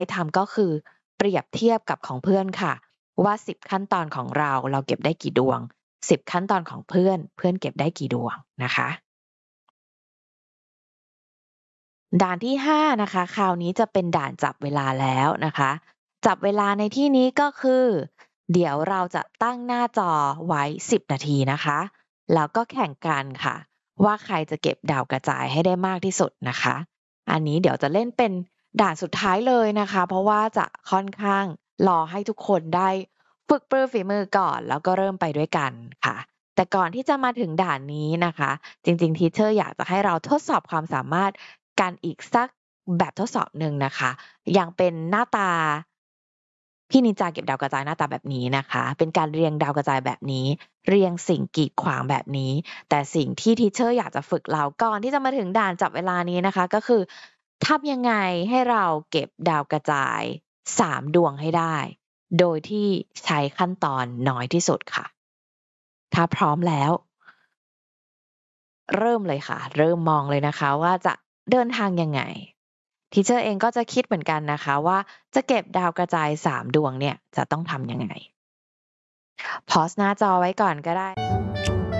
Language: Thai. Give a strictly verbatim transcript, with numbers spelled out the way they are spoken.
ทำก็คือเปรียบเทียบกับของเพื่อนค่ะว่าสิบขั้นตอนของเราเราเก็บได้กี่ดวงสิบขั้นตอนของเพื่อนเพื่อนเก็บได้กี่ดวงนะคะด่านที่ห้านะคะคราวนี้จะเป็นด่านจับเวลาแล้วนะคะจับเวลาในที่นี้ก็คือเดี๋ยวเราจะตั้งหน้าจอไว้สิบนาทีนะคะแล้วก็แข่งกันค่ะว่าใครจะเก็บดาวกระจายให้ได้มากที่สุดนะคะอันนี้เดี๋ยวจะเล่นเป็นด่านสุดท้ายเลยนะคะเพราะว่าจะค่อนข้างรอให้ทุกคนได้ฝึกปรือฝีมือก่อนแล้วก็เริ่มไปด้วยกันค่ะแต่ก่อนที่จะมาถึงด่านนี้นะคะจริงๆทีเชอร์อยากจะให้เราทดสอบความสามารถกันอีกสักแบบทดสอบหนึ่งนะคะอย่างเป็นหน้าตาพี่นินจาเก็บดาวกระจายหน้าตาแบบนี้นะคะเป็นการเรียงดาวกระจายแบบนี้เรียงสิ่งกีดขวางแบบนี้แต่สิ่งที่ทีเชอร์อยากจะฝึกเราก่อนที่จะมาถึงด่านจับเวลานี้นะคะก็คือทำยังไงให้เราเก็บดาวกระจายสามดวงให้ได้โดยที่ใช้ขั้นตอนน้อยที่สุดค่ะถ้าพร้อมแล้วเริ่มเลยค่ะเริ่มมองเลยนะคะว่าจะเดินทางยังไง ทีเชอร์เองก็จะคิดเหมือนกันนะคะว่าจะเก็บดาวกระจายสามดวงเนี่ยจะต้องทำยังไง พอสหน้าจอไว้ก่อนก็ได้